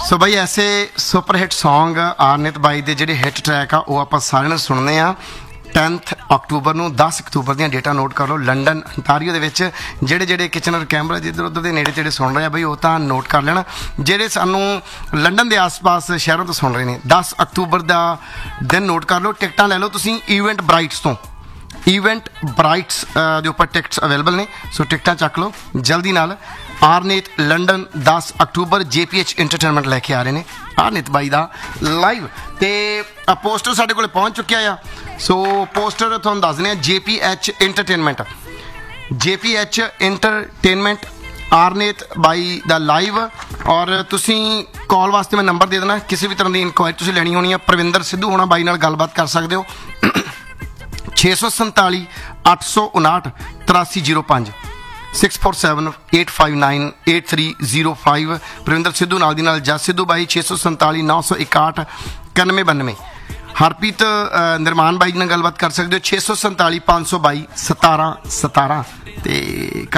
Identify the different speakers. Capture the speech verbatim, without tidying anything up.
Speaker 1: ਸੋ ਬਾਈ ਐਸੇ super hit song ਆਰਨਿਤ ਬਾਈ ਦੇ ਜਿਹੜੇ ਹਿੱਟ ਟਰੈਕ ਆ ਉਹ ਆਪਾਂ ਸਾਰਿਆਂ ਨੂੰ ਸੁਣਨੇ ਆ। tenth ਅਕਤੂਬਰ ਨੂੰ ਦਸ ਅਕਤੂਬਰ ਦੀਆਂ ਡੇਟਾਂ ਨੋਟ ਕਰ ਲਓ। ਲੰਡਨ ਅੰਟਾਰੀਓ ਦੇ ਵਿੱਚ ਜਿਹੜੇ ਜਿਹੜੇ ਕਿਚਨਰ ਕੈਮਰਾ ਜਿੱਧਰ ਉੱਧਰ ਦੇ ਨੇੜੇ ਤੇੜੇ ਸੁਣ ਰਹੇ ਆ ਬਈ ਉਹ ਤਾਂ ਨੋਟ ਕਰ ਲੈਣਾ। ਜਿਹੜੇ ਸਾਨੂੰ ਲੰਡਨ ਦੇ ਆਸ-ਪਾਸ ਸ਼ਹਿਰਾਂ ਤੋਂ ਸੁਣ ਰਹੇ ਨੇ ਦਸ ਅਕਤੂਬਰ ਦਾ ਦਿਨ ਨੋਟ ਕਰ ਲਓ। ਟਿਕਟਾਂ ਲੈ ਲਓ ਤੁਸੀਂ ਈਵੈਂਟ ਬਰਾਈਟਸ ਤੋਂ। ਈਵੈਂਟ ਬਰਾਈਟਸ ਦੇ ਉੱਪਰ ਟਿਕਟਸ ਅਵੇਲੇਬਲ ਨੇ, ਸੋ ਟਿਕਟਾਂ ਚੱਕ ਲਓ ਜਲਦੀ ਨਾਲ। ਆਰਨਿਤ ਲੰਡਨ ਦਸ ਅਕਤੂਬਰ ਜੇ ਪੀ ਐਚ ਇੰਟਰਟੇਨਮੈਂਟ ਲੈ ਕੇ ਆ ਰਹੇ ਨੇ ਆਰਨਿਤ ਬਾਈ ਦਾ ਲਾਈਵ। ਤੇ ਪੋਸਟਰ ਸਾਡੇ ਕੋਲ ਪਹੁੰਚ ਚੁੱਕਿਆ ਆ। ਸੋ ਪੋਸਟਰ ਤੁਹਾਨੂੰ ਦੱਸ ਦਿੰਦੇ ਆ ਜੇ ਪੀ ਐਚ ਇੰਟਰਟੇਨਮੈਂਟ ਜੇ ਪੀ ਐਚ ਇੰਟਰਟੇਨਮੈਂਟ ਆਰਨਿਤ ਬਾਈ ਦਾ ਲਾਈਵ। ਔਰ ਤੁਸੀਂ ਕਾਲ ਵਾਸਤੇ ਮੈਂ ਨੰਬਰ ਦੇ ਦੇਣਾ, ਕਿਸੇ ਵੀ ਤਰ੍ਹਾਂ ਦੀ ਇਨਕੁਆਇਰੀ ਤੁਸੀਂ ਲੈਣੀ ਹੋਣੀ ਆ ਪ੍ਰਵਿੰਦਰ ਸਿੱਧੂ ਹੋਣਾ ਬਾਈ ਨਾਲ ਗੱਲਬਾਤ ਕਰ ਸਕਦੇ ਹੋ। ਛੇ ਸੌ ਸੰਤਾਲੀ ਅੱਠ ਸੌ ਉਨਾਹਠ ਤਰਾਸੀ ਜੀਰੋ ਪੰਜ six four seven eight five nine eight three zero five. Parvinder Sidhu ਨਾਲ ਦੀ ਨਾਲ ਜਸ ਸਿੱਧੂ ਬਾਈ ਛੇ ਸੌ ਸੰਤਾਲੀ ਨੌ ਸੌ ਇਕਾਹਠ ਇਕਾਨਵੇਂ ਬਾਨਵੇਂ। ਹਰਪ੍ਰੀਤ ਨਿਰਮਾਨ ਬਾਈ ਜੀ ਨਾਲ ਗੱਲਬਾਤ ਕਰ ਸਕਦੇ ਹੋ ਛੇ ਸੌ ਸੰਤਾਲੀ ਪੰਜ ਸੌ ਬਾਈ ਸਤਾਰਾਂ ਸਤਾਰਾਂ। ਤੇ